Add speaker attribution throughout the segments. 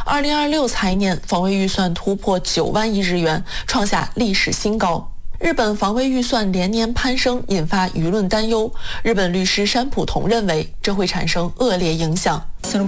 Speaker 1: 2026财年防卫预算突破9万亿日元，创下历史新高。日本防卫预算连年攀升，引发舆论担忧。日本律师山浦同认为，这会产生恶劣影响。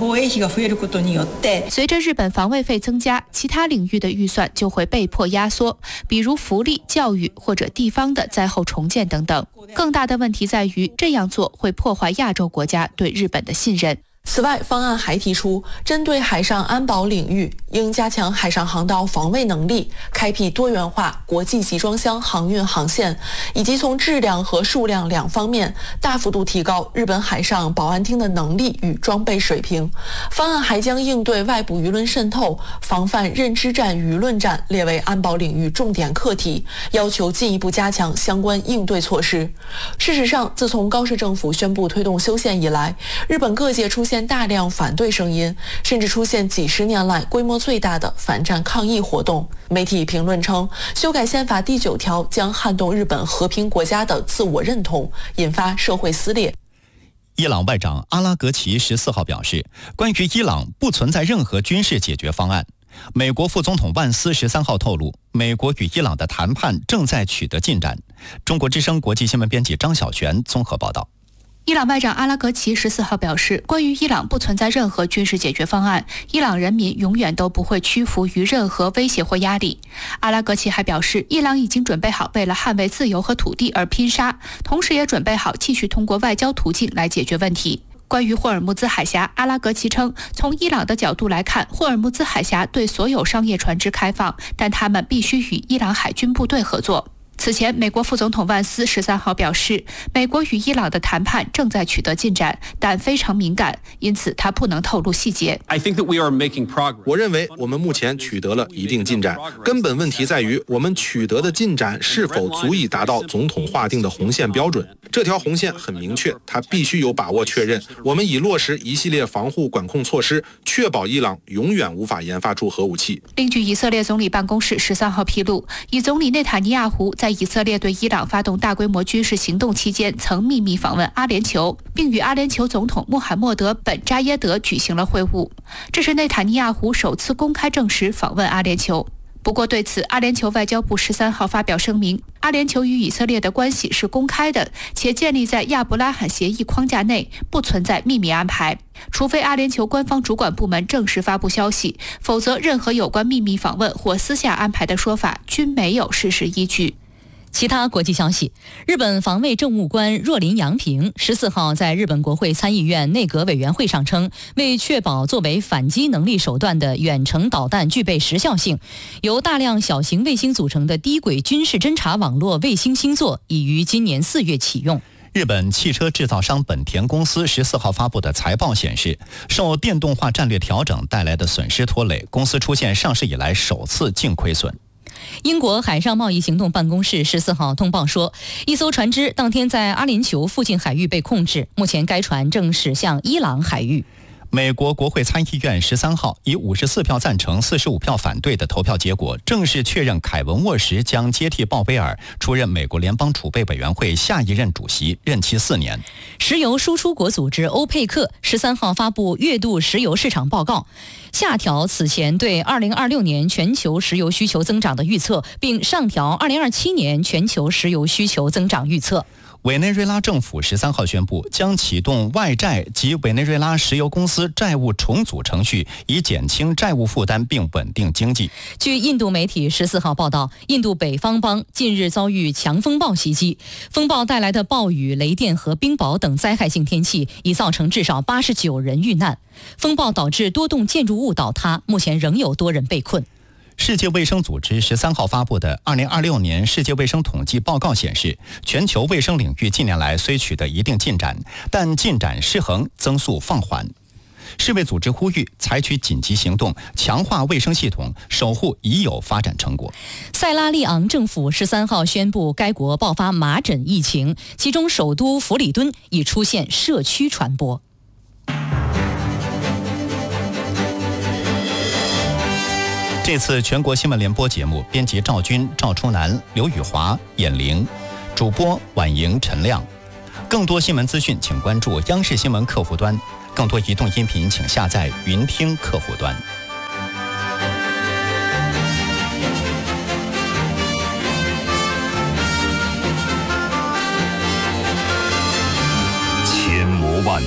Speaker 2: 随着日本防卫费增加，其他领域的预算就会被迫压缩，比如福利、教育或者地方的灾后重建等等。更大的问题在于，这样做会破坏亚洲国家对日本的信任。
Speaker 1: 此外，方案还提出，针对海上安保领域，应加强海上航道防卫能力，开辟多元化国际集装箱航运航线，以及从质量和数量两方面大幅度提高日本海上保安厅的能力与装备水平。方案还将应对外部舆论渗透、防范认知战、舆论战列为安保领域重点课题，要求进一步加强相关应对措施。事实上，自从高市政府宣布推动修宪以来，日本各界出现大量反对声音，甚至出现几十年来规模最大的反战抗议活动。媒体评论称，修改宪法第9条将撼动日本和平国家的自我认同，引发社会撕裂。
Speaker 3: 伊朗外长阿拉格齐14号表示，关于伊朗不存在任何军事解决方案。美国副总统万斯13号透露，美国与伊朗的谈判正在取得进展。中国之声国际新闻编辑张小璇综合报道。
Speaker 2: 伊朗外长阿拉格齐14号表示，关于伊朗不存在任何军事解决方案，伊朗人民永远都不会屈服于任何威胁或压力。阿拉格齐还表示，伊朗已经准备好为了捍卫自由和土地而拼杀，同时也准备好继续通过外交途径来解决问题。关于霍尔木兹海峡，阿拉格齐称，从伊朗的角度来看，霍尔木兹海峡对所有商业船只开放，但他们必须与伊朗海军部队合作。此前，美国副总统万斯13号表示，美国与伊朗的谈判正在取得进展，但非常敏感，因此他不能透露细节。
Speaker 4: 我认为我们目前取得了一定进展，根本问题在于我们取得的进展是否足以达到总统划定的红线标准。这条红线很明确，它必须有把握确认。我们已落实一系列防护管控措施，确保伊朗永远无法研发出核武器。
Speaker 2: 另据以色列总理办公室13号披露，以总理内塔尼亚胡在以色列对伊朗发动大规模军事行动期间，曾秘密访问阿联酋，并与阿联酋总统穆罕默德·本·扎耶德举行了会晤。这是内塔尼亚胡首次公开证实访问阿联酋。不过对此，阿联酋外交部13号发表声明，阿联酋与以色列的关系是公开的，且建立在亚伯拉罕协议框架内，不存在秘密安排。除非阿联酋官方主管部门正式发布消息，否则任何有关秘密访问或私下安排的说法均没有事实依据。
Speaker 5: 其他国际消息，日本防卫政务官若林洋平14号在日本国会参议院内阁委员会上称，为确保作为反击能力手段的远程导弹具备时效性，由大量小型卫星组成的低轨军事侦察网络卫星星座已于今年4月启用。
Speaker 3: 日本汽车制造商本田公司14号发布的财报显示，受电动化战略调整带来的损失拖累，公司出现上市以来首次净亏损。
Speaker 5: 英国海上贸易行动办公室14号通报说，一艘船只当天在阿联酋附近海域被控制，目前该船正驶向伊朗海域。
Speaker 3: 美国国会参议院13号以54票赞成、45票反对的投票结果，正式确认凯文·沃什将接替鲍威尔出任美国联邦储备委员会下一任主席，任期4年。
Speaker 5: 石油输出国组织欧佩克13号发布月度石油市场报告，下调此前对2026年全球石油需求增长的预测，并上调2027年全球石油需求增长预测。
Speaker 3: 委内瑞拉政府13号宣布，将启动外债及委内瑞拉石油公司债务重组程序，以减轻债务负担并稳定经济。
Speaker 5: 据印度媒体14号报道，印度北方邦近日遭遇强风暴袭击，风暴带来的暴雨、雷电和冰雹等灾害性天气已造成至少89人遇难。风暴导致多栋建筑物倒塌，目前仍有多人被困。
Speaker 3: 世界卫生组织13号发布的2026年世界卫生统计报告显示，全球卫生领域近年来虽取得一定进展，但进展失衡，增速放缓。世卫组织呼吁采取紧急行动，强化卫生系统，守护已有发展成果。
Speaker 5: 塞拉利昂政府13号宣布，该国爆发麻疹疫情，其中首都弗里敦已出现社区传播。
Speaker 3: 这次全国新闻联播节目，编辑赵军、赵初南、刘宇华、闫玲，主播婉莹、陈亮。更多新闻资讯，请关注央视新闻客户端；更多移动音频，请下载云听客户端。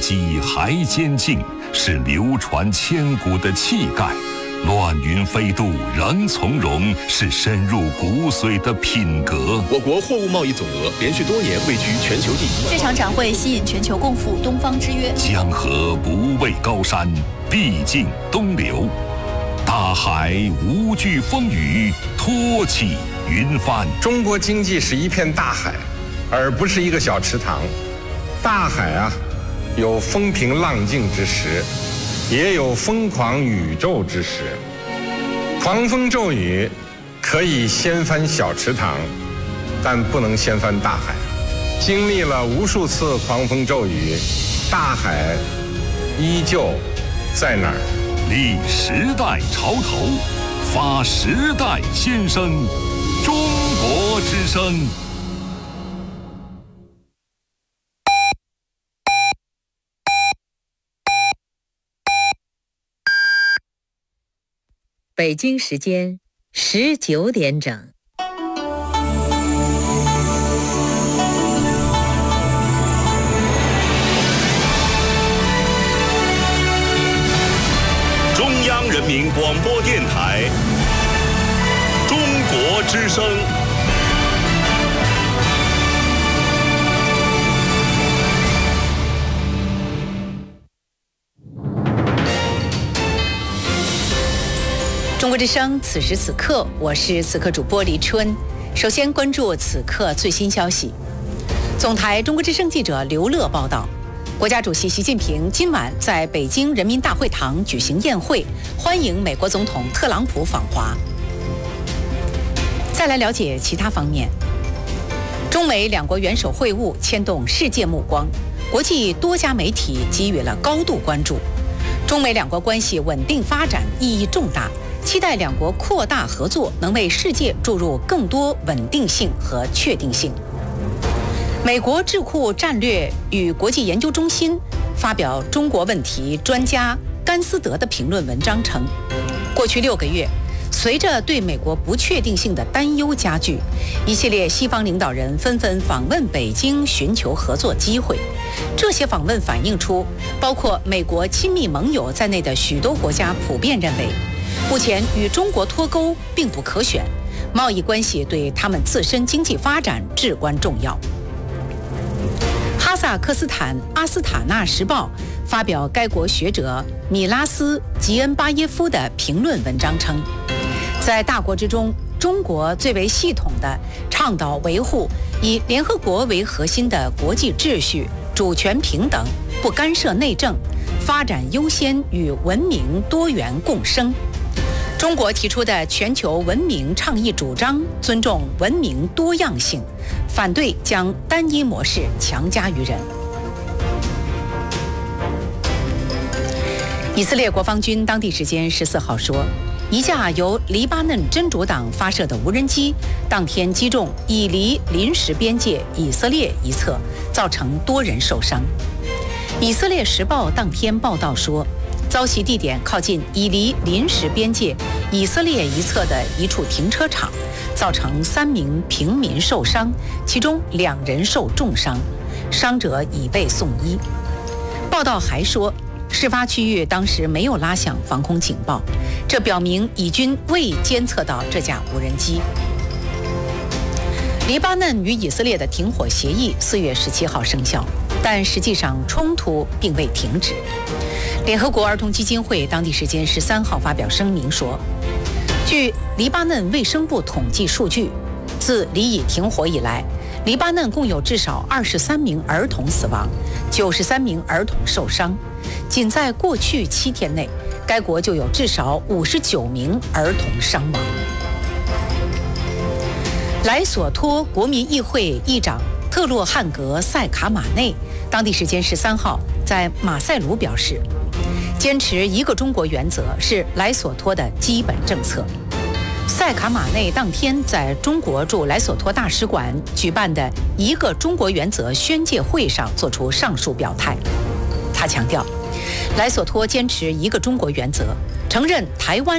Speaker 6: 激还坚劲，是流传千古的气概；乱云飞渡仍从容，是深入骨髓的品格。
Speaker 7: 我国货物贸易总额连续多年位居全球第一。
Speaker 8: 这场展会吸引全球共赴东方之约。
Speaker 6: 江河不畏高山，必尽东流；大海无惧风雨，托起云帆。
Speaker 9: 中国经济是一片大海，而不是一个小池塘。大海啊，有风平浪静之时，也有疯狂宇宙之时。狂风骤雨可以掀翻小池塘，但不能掀翻大海。经历了无数次狂风骤雨，大海依旧在那儿。
Speaker 6: 立时代潮头，发时代先声，中国之声。
Speaker 10: 北京时间19点整。
Speaker 7: 中央人民广播电台，中国之声。
Speaker 10: 中国之声，此时此刻，我是此刻主播李春。首先关注此刻最新消息。总台中国之声记者刘乐报道，国家主席习近平今晚在北京人民大会堂举行宴会，欢迎美国总统特朗普访华。再来了解其他方面。中美两国元首会晤牵动世界目光，国际多家媒体给予了高度关注。中美两国关系稳定发展意义重大，期待两国扩大合作，能为世界注入更多稳定性和确定性。美国智库战略与国际研究中心发表中国问题专家甘斯德的评论文章称，过去6个月，随着对美国不确定性的担忧加剧，一系列西方领导人纷纷访问北京，寻求合作机会。这些访问反映出，包括美国亲密盟友在内的许多国家普遍认为，目前与中国脱钩并不可选，贸易关系对他们自身经济发展至关重要。哈萨克斯坦阿斯塔纳时报发表该国学者米拉斯·吉恩巴耶夫的评论文章称，在大国之中，中国最为系统地倡导维护以联合国为核心的国际秩序、主权平等、不干涉内政、发展优先与文明多元共生。中国提出的全球文明倡议主张尊重文明多样性，反对将单一模式强加于人。以色列国防军当地时间14号说，一架由黎巴嫩真主党发射的无人机当天击中以黎临时边界以色列一侧，造成多人受伤。以色列时报当天报道说，遭袭地点靠近以黎临时边界以色列一侧的一处停车场，造成3名平民受伤，其中2人受重伤，伤者已被送医。报道还说，事发区域当时没有拉响防空警报，这表明以军未监测到这架无人机。黎巴嫩与以色列的停火协议4月17号生效，但实际上冲突并未停止。联合国儿童基金会当地时间13号发表声明说，据黎巴嫩卫生部统计数据，自黎以停火以来，黎巴嫩共有至少23名儿童死亡，93名儿童受伤。仅在过去7天内，该国就有至少59名儿童伤亡。莱索托国民议会议长特洛汉格塞卡马内当地时间13号在马赛卢表示，坚持一个中国原则是莱索托的基本政策。塞卡马内当天在中国驻莱索托大使馆举办的一个中国原则宣介会上作出上述表态。他强调，莱索托坚持一个中国原则，承认台湾